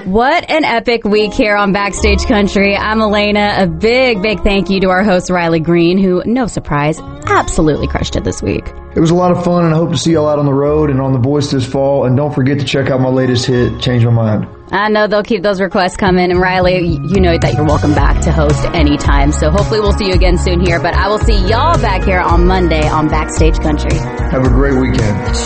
What an epic week here on Backstage Country. I'm Elena. A big, big thank you to our host, Riley Green, who, no surprise, absolutely crushed it this week. It was a lot of fun, and I hope to see y'all out on the road and on The Voice this fall. And don't forget to check out my latest hit, Change My Mind. I know they'll keep those requests coming. And Riley, you know that you're welcome back to host anytime. So hopefully we'll see you again soon here. But I will see y'all back here on Monday on Backstage Country. Have a great weekend.